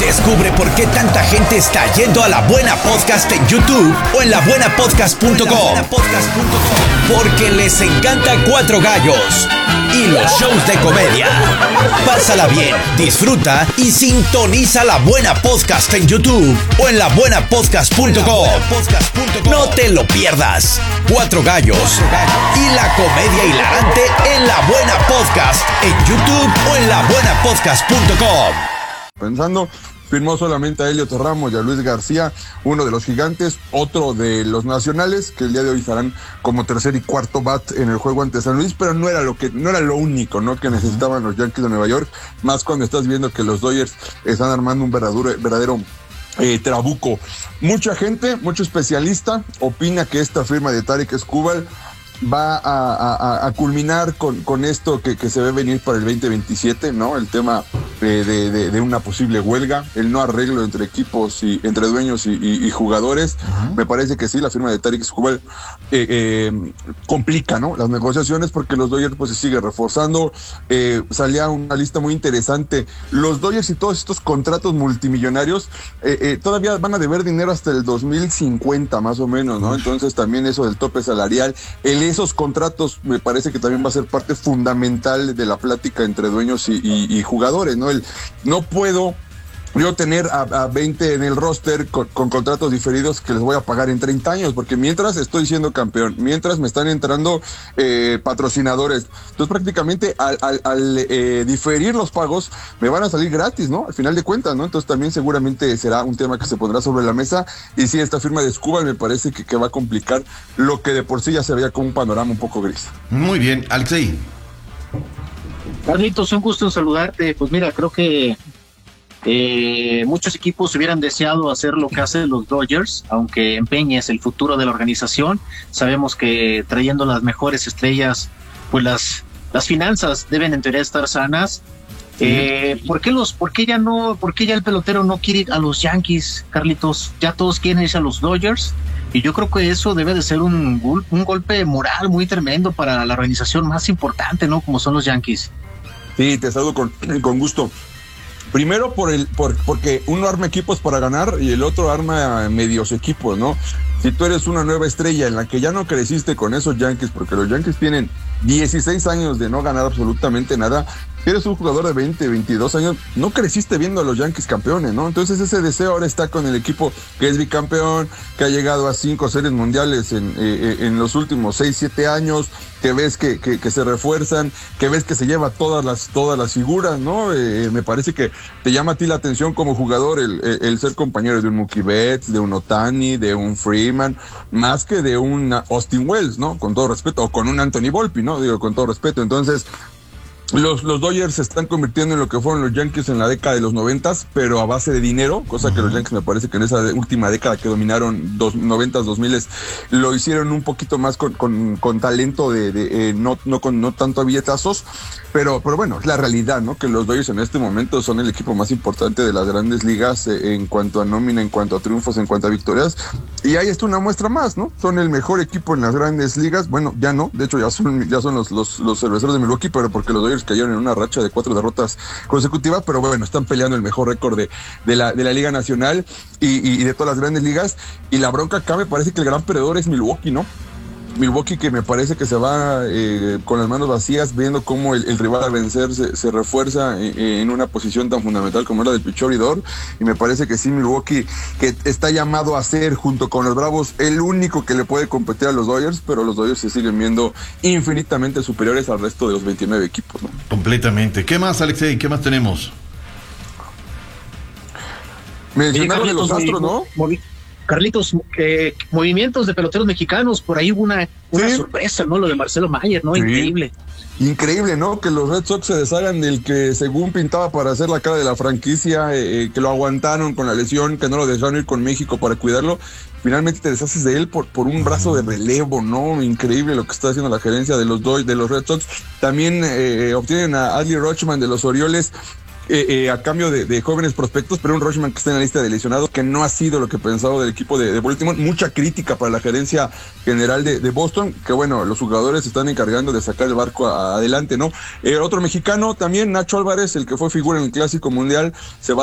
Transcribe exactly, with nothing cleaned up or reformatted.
Descubre por qué tanta gente está yendo a La Buena Podcast en YouTube o en la buena podcast punto com. Porque les encanta Cuatro Gallos y los shows de comedia. Pásala bien, disfruta y sintoniza La Buena Podcast en YouTube o en la buena podcast punto com. No te lo pierdas. Cuatro Gallos y la comedia hilarante en La Buena Podcast en YouTube o en la buena podcast punto com. Pensando, firmó solamente a Elliot Ramos y a Luis García, uno de los gigantes, otro de los nacionales, que el día de hoy estarán como tercer y cuarto bat en el juego ante San Luis, pero no era lo que, no era lo único, ¿no? que necesitaban los Yankees de Nueva York, más cuando estás viendo que los Dodgers están armando un verdadero, verdadero eh, trabuco. Mucha gente, mucho especialista, opina que esta firma de Tarik Skubal va a, a, a culminar con, con esto que, que se ve venir para el veinte veintisiete, ¿no? El tema de, de, de, de una posible huelga, el no arreglo entre equipos y entre dueños y, y, y jugadores. Uh-huh. Me parece que sí, la firma de Tarik Skubal eh, eh, complica, ¿no? Las negociaciones, porque los Dodgers pues se sigue reforzando. Eh, salía una lista muy interesante. Los Dodgers y todos estos contratos multimillonarios eh, eh, todavía van a deber dinero hasta el dos mil cincuenta más o menos, ¿no? Uh-huh. Entonces también eso del tope salarial, el esos contratos me parece que también va a ser parte fundamental de la plática entre dueños y, y, y jugadores, ¿no? El, no puedo yo tener a, a veinte en el roster con, con contratos diferidos que les voy a pagar en treinta años, porque mientras estoy siendo campeón, mientras me están entrando eh, patrocinadores, entonces prácticamente al, al, al eh, diferir los pagos me van a salir gratis, ¿no? Al final de cuentas, ¿no? Entonces también seguramente será un tema que se pondrá sobre la mesa, y sí, esta firma de Skubal me parece que, que va a complicar lo que de por sí ya se veía como un panorama un poco gris. Muy bien, Alexei. Carlitos, un gusto en saludarte. Pues mira, creo que Eh, muchos equipos hubieran deseado hacer lo que hacen los Dodgers, aunque empeñes el futuro de la organización. Sabemos que trayendo las mejores estrellas, pues las, las finanzas deben en teoría estar sanas. Sí. Eh, ¿por qué los, por qué ya no, por qué ya el pelotero no quiere ir a los Yankees, Carlitos? Ya todos quieren irse a los Dodgers, y yo creo que eso debe de ser un, un golpe moral muy tremendo para la organización más importante, ¿no? Como son los Yankees. Sí, te saludo con, con gusto. Primero por el, por, porque uno arma equipos para ganar y el otro arma medios equipos, ¿no? Si tú eres una nueva estrella en la que ya no creciste con esos Yankees, porque los Yankees tienen dieciséis años de no ganar absolutamente nada, si eres un jugador de veinte, veintidós años, no creciste viendo a los Yankees campeones, ¿no? Entonces ese deseo ahora está con el equipo que es bicampeón, que ha llegado a cinco series mundiales en, eh, en los últimos seis, siete años, que ves que, que, que se refuerzan, que ves que se lleva todas las, todas las figuras, ¿no? Eh, me parece que te llama a ti la atención como jugador el, el, el ser compañero de un Mookie Betts, de un Ohtani, de un Freeman, más que de un Austin Wells, ¿no? Con todo respeto, o con un Anthony Volpe, ¿no? Digo, con todo respeto. Entonces, Los, los Dodgers se están convirtiendo en lo que fueron los Yankees en la década de los noventas, pero a base de dinero, cosa que los Yankees me parece que en esa última década que dominaron dos, noventas, dos miles, lo hicieron un poquito más con, con, con talento de, de eh, no, no con no tanto a billetazos, pero, pero bueno, es la realidad, ¿no? Que los Dodgers en este momento son el equipo más importante de las grandes ligas eh, en cuanto a nómina, en cuanto a triunfos, en cuanto a victorias, y ahí está una muestra más, ¿no? Son el mejor equipo en las grandes ligas, bueno, ya no, de hecho ya son, ya son los, los, los cerveceros de Milwaukee, pero porque los Dodgers cayeron en una racha de cuatro derrotas consecutivas, pero bueno, están peleando el mejor récord de, de, la, de la Liga Nacional y, y, y de todas las grandes ligas, y la bronca acá me parece que el gran perdedor es Milwaukee, ¿no? Milwaukee, que me parece que se va eh, con las manos vacías, viendo cómo el, el rival a vencer se, se refuerza en, en una posición tan fundamental como la del pitcher abridor, y me parece que sí, Milwaukee, que está llamado a ser, junto con los Bravos, el único que le puede competir a los Dodgers, pero los Dodgers se siguen viendo infinitamente superiores al resto de los veintinueve equipos, ¿no? Completamente. ¿Qué más, Alexei? ¿Qué más tenemos? Mencionaron de los Astros, ¿no? Movi- Carlitos, eh, movimientos de peloteros mexicanos, por ahí hubo una, una sí. sorpresa, ¿no? Lo de Marcelo Mayer, ¿no? Sí. Increíble. Increíble, ¿no? Que los Red Sox se deshagan del que según pintaba para hacer la cara de la franquicia, eh, que lo aguantaron con la lesión, que no lo dejaron ir con México para cuidarlo. Finalmente te deshaces de él por, por un brazo de relevo, ¿no? Increíble lo que está haciendo la gerencia de los, de los Red Sox. También eh, obtienen a Adley Rutschman de los Orioles, Eh, eh, a cambio de, de jóvenes prospectos, pero un Rutschman que está en la lista de lesionados, que no ha sido lo que pensaba del equipo de, de Baltimore. Mucha crítica para la gerencia general de, de Boston, que bueno, los jugadores se están encargando de sacar el barco a, adelante, ¿no? Eh, otro mexicano también, Nacho Álvarez, el que fue figura en el Clásico Mundial, se va